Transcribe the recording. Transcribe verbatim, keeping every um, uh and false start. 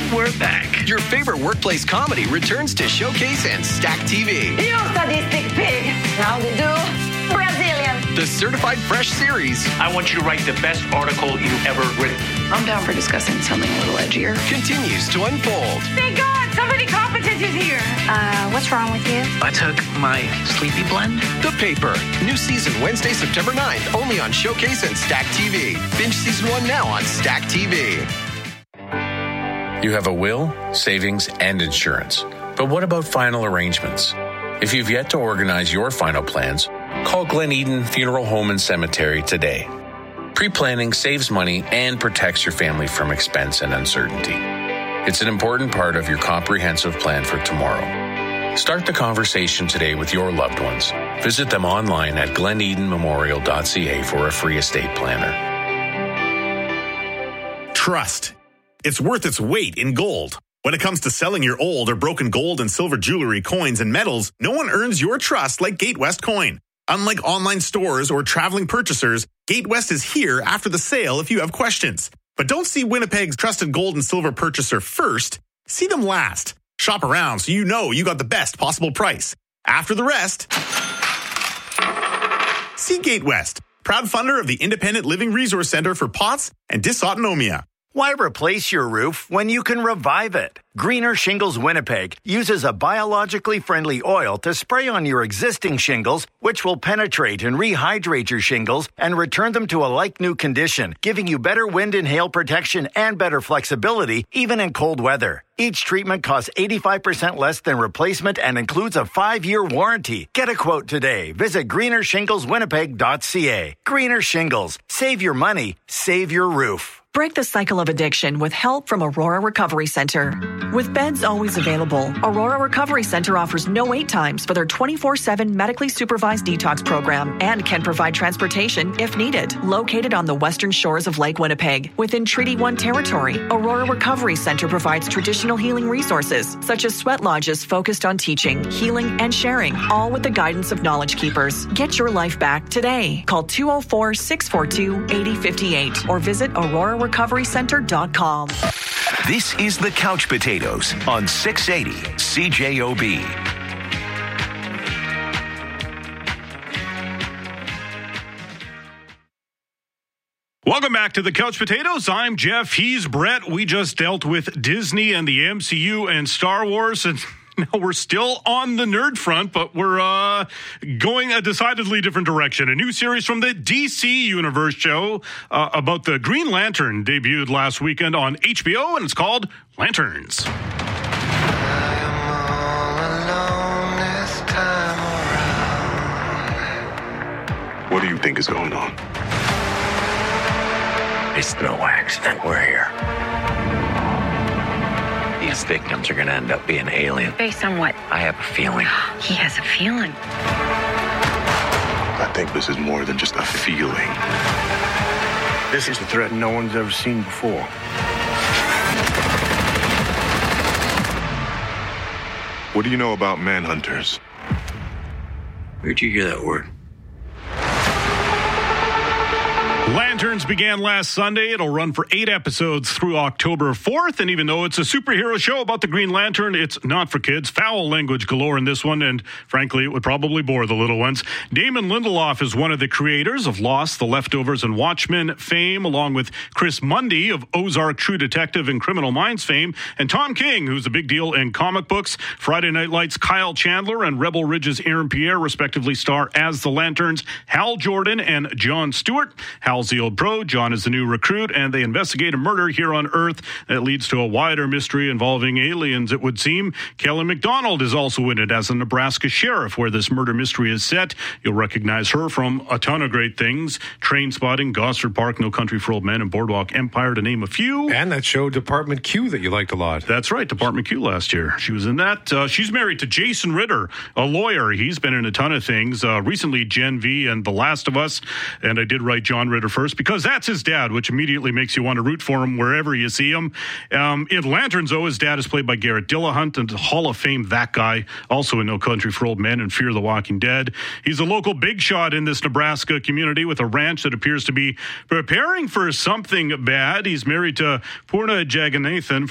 we're back. Your favorite workplace comedy returns to Showcase and Stack T V. You sadistic pig. How do you do? Brazilian. The Certified Fresh series I want you to write the best article you've ever written. I'm down for discussing something a little edgier. continues to unfold. Thank God, somebody competent is here. Uh, what's wrong with you? I took my sleepy blend. The Paper. New season Wednesday, September ninth, only on Showcase and Stack T V. Binge season one now on Stack T V. You have a will, savings, and insurance. But what about final arrangements? If you've yet to organize your final plans, call Glen Eden Funeral Home and Cemetery today. Pre-planning saves money and protects your family from expense and uncertainty. It's an important part of your comprehensive plan for tomorrow. Start the conversation today with your loved ones. Visit them online at glen eden memorial dot c a for a free estate planner. Trust. It's worth its weight in gold. When it comes to selling your old or broken gold and silver jewelry, coins, and metals, no one earns your trust like Gatewest Coin. Unlike online stores or traveling purchasers, Gatewest is here after the sale if you have questions. But don't see Winnipeg's trusted gold and silver purchaser first. See them last. Shop around so you know you got the best possible price. After the rest, see Gatewest, proud funder of the Independent Living Resource Center for P O T S and Dysautonomia. Why replace your roof when you can revive it? Greener Shingles Winnipeg uses a biologically friendly oil to spray on your existing shingles, which will penetrate and rehydrate your shingles and return them to a like-new condition, giving you better wind and hail protection and better flexibility, even in cold weather. Each treatment costs eighty-five percent less than replacement and includes a five-year warranty. Get a quote today. Visit greener shingles winnipeg dot c a. Greener Shingles. Save your money. Save your roof. Break the cycle of addiction with help from Aurora Recovery Center. With beds always available, Aurora Recovery Center offers no wait times for their twenty-four seven medically supervised detox program and can provide transportation if needed. Located on the western shores of Lake Winnipeg, within Treaty one territory, Aurora Recovery Center provides traditional healing resources such as sweat lodges focused on teaching, healing, and sharing, all with the guidance of Knowledge Keepers. Get your life back today. Call two oh four, six four two, eight oh five eight or visit aurora recovery center dot com. This is the Couch Potatoes on six eighty C J O B. Welcome back to the Couch Potatoes. I'm Jeff. He's Brett. We just dealt with Disney and the M C U and Star Wars, and now we're still on the nerd front, but we're uh, going a decidedly different direction. A new series from the D C Universe show uh, about the Green Lantern debuted last weekend on H B O, and it's called Lanterns. What do you think is going on? It's no accident we're here. These victims are going to end up being alien. Based on what? I have a feeling. He has a feeling. I think this is more than just a feeling. This is a threat no one's ever seen before. What do you know about manhunters? Where'd you hear that word? Lanterns began last Sunday. It'll run for eight episodes through October fourth. And even though it's a superhero show about the Green Lantern, it's not for kids. Foul language galore in this one. And frankly, it would probably bore the little ones. Damon Lindelof is one of the creators of Lost, The Leftovers, and Watchmen fame, along with Chris Mundy of Ozark, True Detective, and Criminal Minds fame. And Tom King, who's a big deal in comic books. Friday Night Lights' Kyle Chandler and Rebel Ridge's Aaron Pierre respectively star as the Lanterns. Hal Jordan and Jon Stewart. Hal's the old pro, John is the new recruit, and they investigate a murder here on Earth that leads to a wider mystery involving aliens, it would seem. Kelly MacDonald is also in it as a Nebraska sheriff, where this murder mystery is set. You'll recognize her from a ton of great things. Trainspotting, Gosford Park, No Country for Old Men, and Boardwalk Empire, to name a few. And that show Department Q that you liked a lot. That's right, Department Q last year. She was in that. Uh, she's married to Jason Ritter, a lawyer. He's been in a ton of things. Uh, recently, Gen V and The Last of Us. And I did write John Ritter first because that's his dad, which immediately makes you want to root for him wherever you see him. Um, in Lanterns, though, his dad is played by Garrett Dillahunt, and Hall of Fame that guy, also in No Country for Old Men and Fear the Walking Dead. He's a local big shot in this Nebraska community with a ranch that appears to be preparing for something bad. He's married to Purna Jagannathan